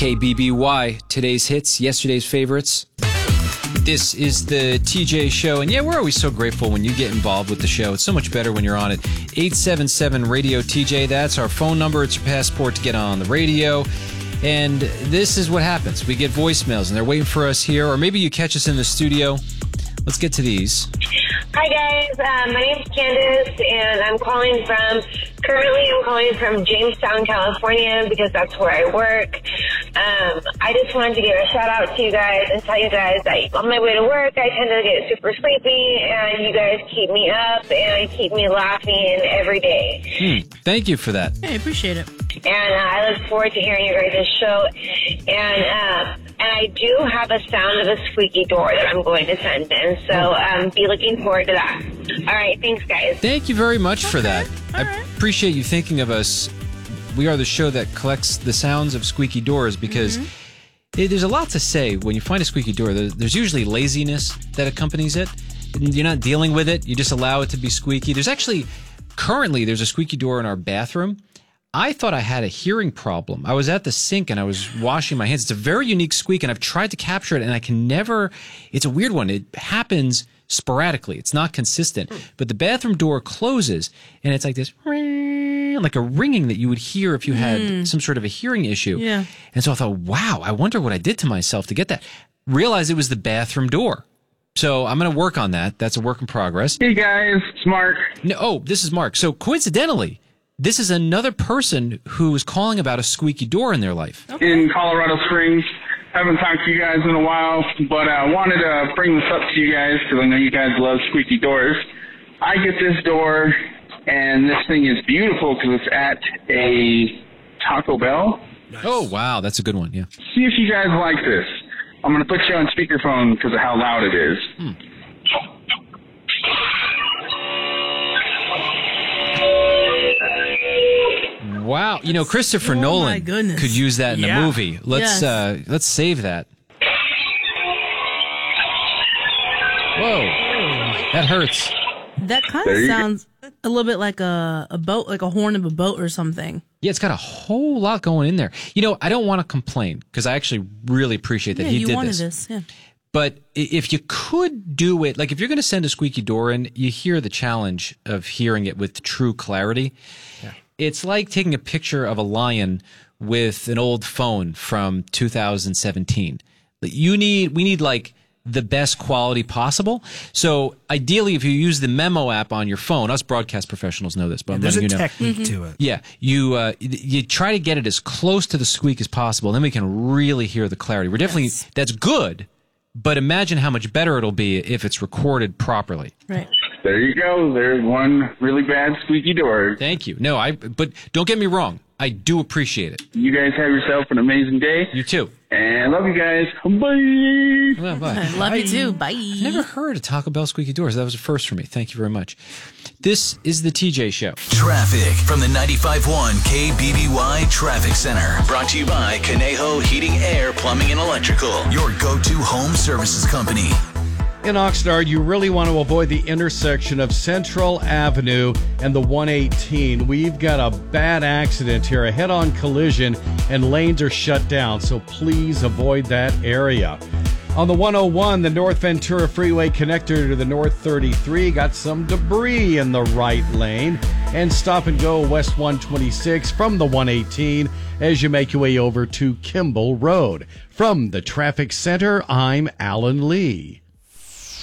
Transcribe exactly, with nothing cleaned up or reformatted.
K B B Y, today's hits, yesterday's favorites. This is the T J Show, and yeah, we're always so grateful when you get involved with the show. It's so much better when you're on it. eight seven seven radio T J, that's our phone number. It's your passport to get on the radio. And this is what happens. We get voicemails, and they're waiting for us here, or maybe you catch us in the studio. Let's get to these. Hi, guys. Uh, my name's Candace, and I'm calling from, currently I'm calling from Jamestown, California, because that's where I work. Um, I just wanted to give a shout-out to you guys and tell you guys that on my way to work, I tend to get super sleepy, and you guys keep me up and keep me laughing every day. Hmm. Thank you for that. Hey, I appreciate it. And uh, I look forward to hearing your guys' show. And uh, and I do have a sound of a squeaky door that I'm going to send in. So um, be looking forward to that. All right. Thanks, guys. Thank you very much for Okay. that. All I right. appreciate you thinking of us. We are the show that collects the sounds of squeaky doors because Mm-hmm. it, there's a lot to say when you find a squeaky door. There's, there's usually laziness that accompanies it. And you're not dealing with it. You just allow it to be squeaky. There's actually, currently, there's a squeaky door in our bathroom. I thought I had a hearing problem. I was at the sink and I was washing my hands. It's a very unique squeak, and I've tried to capture it, and I can never. It's a weird one. It happens sporadically. It's not consistent. But the bathroom door closes, and it's like this, like a ringing that you would hear if you had some sort of a hearing issue. Yeah. And so I thought, wow, I wonder what I did to myself to get that. Realized it was the bathroom door. So I'm going to work on that. That's a work in progress. Hey guys, it's Mark. No, oh, this is Mark. So coincidentally, this is another person who is calling about a squeaky door in their life. In Colorado Springs. Haven't talked to you guys in a while, but I wanted to bring this up to you guys because I know you guys love squeaky doors. I get this door, and this thing is beautiful because it's at a Taco Bell. Oh, wow. That's a good one. Yeah. See if you guys like this. I'm going to put you on speakerphone because of how loud it is. Hmm. Wow. You know, Christopher Oh, my Nolan goodness. could use that in Yeah. a movie. Let's Yes. uh, let's save that. Whoa. That hurts. That kind There of you go. sounds a little bit like a, a boat, like a horn of a boat or something. Yeah, it's got a whole lot going in there. You know, I don't want to complain because I actually really appreciate that yeah, he you did wanted this. this. Yeah. But i- if you could do it, like if you're going to send a squeaky door in, you hear the challenge of hearing it with true clarity. It's like taking a picture of a lion with an old phone from two thousand seventeen. You need, we need like the best quality possible. So ideally, if you use the Memo app on your phone, us broadcast professionals know this, but I'm There's a letting you know. technique to it. Yeah, you uh, you try to get it as close to the squeak as possible. Then we can really hear the clarity. We're definitely Yes. that's good, but imagine how much better it'll be if it's recorded properly. Right. There you go. There's one really bad squeaky door. Thank you. No, I. But don't get me wrong. I do appreciate it. You guys have yourself an amazing day. You too. And love you guys. Bye. Well, bye. I love you too. Bye. Never heard of Taco Bell squeaky doors. That was a first for me. Thank you very much. This is the T J Show. Traffic from the ninety-five point one K B B Y Traffic Center. Brought to you by Conejo Heating, Air, Plumbing, and Electrical. Your go-to home services company. In Oxnard, you really want to avoid the intersection of Central Avenue and the one eighteen. We've got a bad accident here, a head-on collision, and lanes are shut down, so please avoid that area. On the one oh one, the North Ventura Freeway connector to the North thirty-three got some debris in the right lane. And stop and go West one twenty-six from the one eighteen as you make your way over to Kimball Road. From the Traffic Center, I'm Alan Lee.